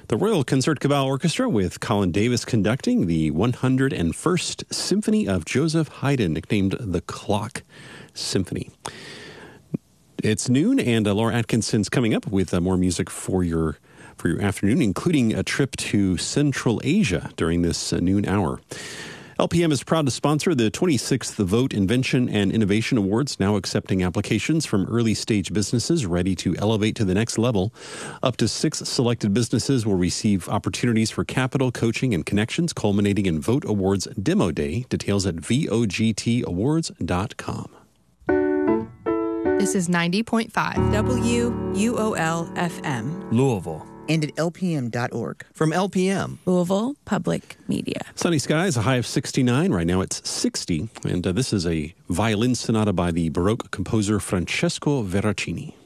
The Royal Concertgebouw Orchestra with Colin Davis conducting the 101st Symphony of Joseph Haydn, nicknamed the Clock Symphony. It's noon, and Laura Atkinson's coming up with more music for your afternoon, including a trip to Central Asia during this noon hour. LPM is proud to sponsor the 26th Vote Invention and Innovation Awards, now accepting applications from early-stage businesses ready to elevate to the next level. Up to 6 selected businesses will receive opportunities for capital, coaching, and connections, culminating in Vote Awards Demo Day. Details at vogtawards.com. This is 90.5 WUOL-FM. Louisville. And at lpm.org. From LPM. Louisville Public Media. Sunny skies, a high of 69. Right now it's 60. And this is a violin sonata by the Baroque composer Francesco Veracini.